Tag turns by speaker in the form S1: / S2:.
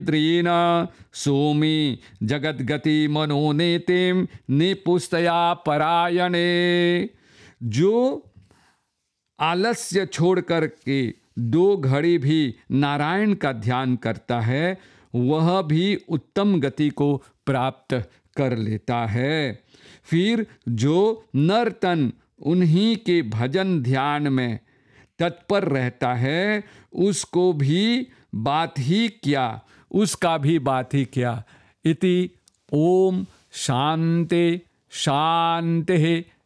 S1: Green Somi जगद्गति मनोनेतिम निपुस्तया परायणे। जो आलस्य छोड़ कर के 2 घड़ी भी नारायण का ध्यान करता है वह भी उत्तम गति को प्राप्त कर लेता है। फिर जो नर्तन उन्हीं के भजन ध्यान में तत्पर रहता है उसको भी बात ही क्या, उसका भी बात ही क्या। इति ओम शांति शांति